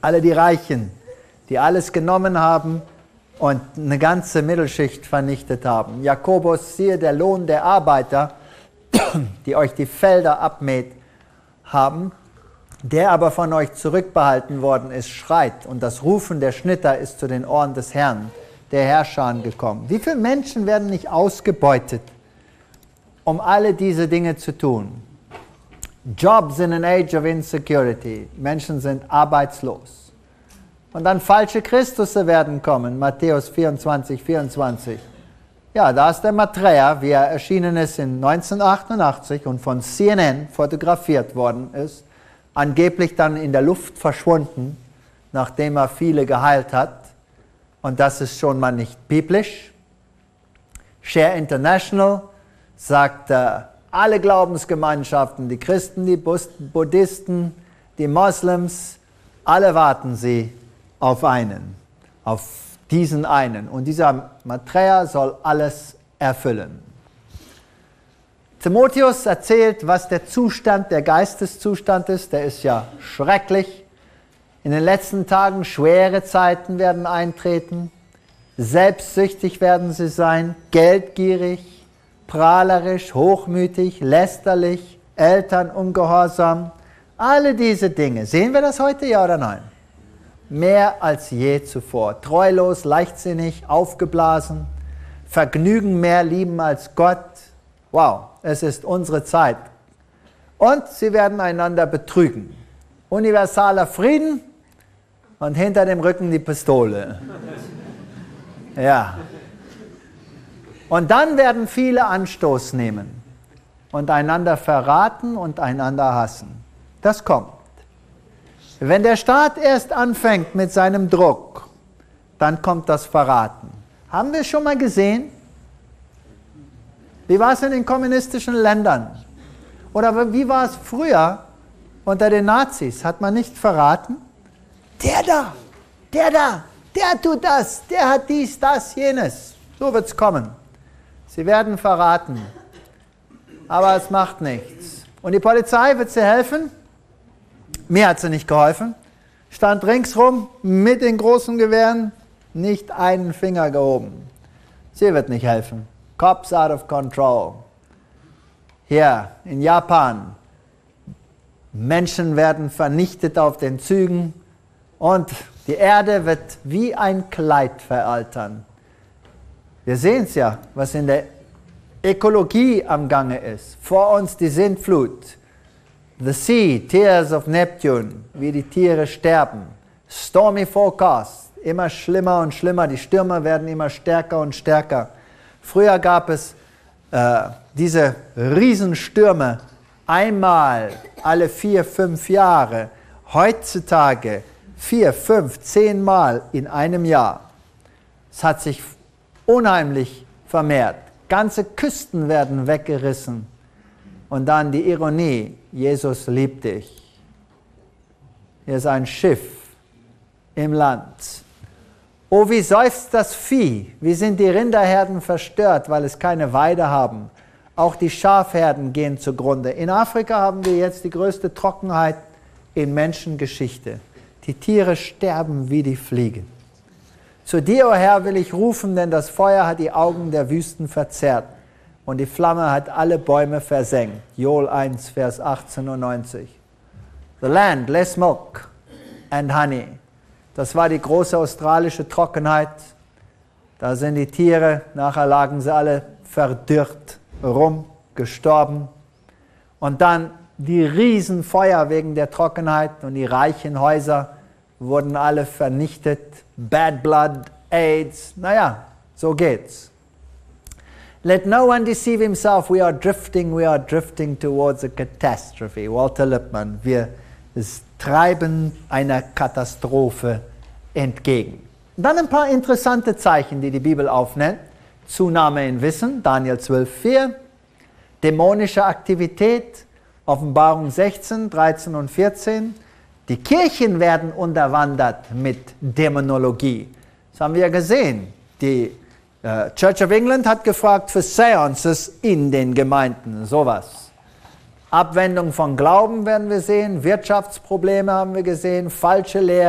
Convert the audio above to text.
Alle die Reichen, die alles genommen haben und eine ganze Mittelschicht vernichtet haben. Jakobus, siehe der Lohn der Arbeiter, die euch die Felder abmäht haben, der aber von euch zurückbehalten worden ist, schreit. Und das Rufen der Schnitter ist zu den Ohren des Herrn, der Herrscher, gekommen. Wie viele Menschen werden nicht ausgebeutet, um alle diese Dinge zu tun? Jobs in an age of insecurity. Menschen sind arbeitslos. Und dann falsche Christusse werden kommen. Matthäus 24, 24. Ja, da ist der Maitreya, wie er erschienen ist in 1988 und von CNN fotografiert worden ist. Angeblich dann in der Luft verschwunden, nachdem er viele geheilt hat. Und das ist schon mal nicht biblisch. Share International sagt, alle Glaubensgemeinschaften, die Christen, die Buddhisten, die Moslems, alle warten sie auf diesen einen. Und dieser Maitreya soll alles erfüllen. Timotheus erzählt, was der Zustand, der Geisteszustand ist. Der ist ja schrecklich. In den letzten Tagen schwere Zeiten werden eintreten. Selbstsüchtig werden sie sein, geldgierig, prahlerisch, hochmütig, lästerlich, Eltern ungehorsam. Alle diese Dinge. Sehen wir das heute, ja oder nein? Mehr als je zuvor. Treulos, leichtsinnig, aufgeblasen, Vergnügen mehr lieben als Gott. Wow, es ist unsere Zeit. Und sie werden einander betrügen. Universaler Frieden und hinter dem Rücken die Pistole. Ja. Und dann werden viele Anstoß nehmen und einander verraten und einander hassen. Das kommt. Wenn der Staat erst anfängt mit seinem Druck, dann kommt das Verraten. Haben wir schon mal gesehen? Wie war es in den kommunistischen Ländern? Oder wie war es früher unter den Nazis? Hat man nicht verraten? Der tut das, der hat dies, das, jenes. So wird es kommen. Sie werden verraten. Aber es macht nichts. Und die Polizei, wird sie helfen? Mir hat sie nicht geholfen. Stand ringsrum mit den großen Gewehren, nicht einen Finger gehoben. Sie wird nicht helfen. Cops out of control. Hier in Japan, Menschen werden vernichtet auf den Zügen und die Erde wird wie ein Kleid veraltern. Wir sehen es ja, was in der Ökologie am Gange ist. Vor uns die Sintflut. The Sea, Tears of Neptune, wie die Tiere sterben. Stormy Forecast, immer schlimmer und schlimmer. Die Stürme werden immer stärker und stärker. Früher gab es diese Riesenstürme einmal alle 4, 5 Jahre. Heutzutage 4, 5, 10 Mal in einem Jahr. Es hat sich unheimlich vermehrt. Ganze Küsten werden weggerissen. Und dann die Ironie, Jesus liebt dich. Hier ist ein Schiff im Land. Oh, wie seufzt das Vieh, wie sind die Rinderherden verstört, weil es keine Weide haben. Auch die Schafherden gehen zugrunde. In Afrika haben wir jetzt die größte Trockenheit in Menschengeschichte. Die Tiere sterben wie die Fliegen. Zu dir, o Herr, will ich rufen, denn das Feuer hat die Augen der Wüsten verzerrt und die Flamme hat alle Bäume versenkt. Joel 1, Vers 18 und 90. The land, less milk and honey. Das war die große australische Trockenheit. Da sind die Tiere, nachher lagen sie alle verdürrt rum, gestorben. Und dann die Riesenfeuer wegen der Trockenheit und die reichen Häuser wurden alle vernichtet. Bad blood, AIDS, naja, so geht's. Let no one deceive himself, we are drifting towards a catastrophe. Walter Lippmann, wir treiben einer Katastrophe entgegen. Dann ein paar interessante Zeichen, die die Bibel aufnennt. Zunahme in Wissen, Daniel 12,4. Dämonische Aktivität, Offenbarung 16, 13 und 14. Die Kirchen werden unterwandert mit Dämonologie. Das haben wir ja gesehen. Die Church of England hat gefragt für Seances in den Gemeinden, sowas. Abwendung von Glauben werden wir sehen, Wirtschaftsprobleme haben wir gesehen, falsche Lehre.